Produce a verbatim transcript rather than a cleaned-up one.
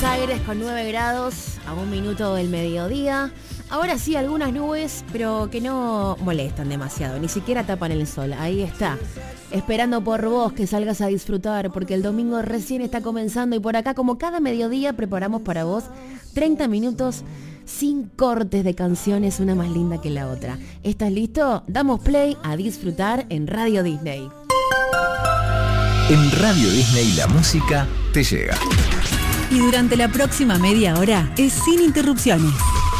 Buenos Aires con nueve grados a un minuto del mediodía. Ahora sí, algunas nubes, pero que no molestan demasiado, ni siquiera tapan el sol. Ahí está, esperando por vos que salgas a disfrutar, porque el domingo recién está comenzando y por acá, como cada mediodía, preparamos para vos treinta minutos sin cortes de canciones, una más linda que la otra. ¿Estás listo? Damos play a disfrutar en Radio Disney. En Radio Disney la música te llega. Y durante la próxima media hora es sin interrupciones.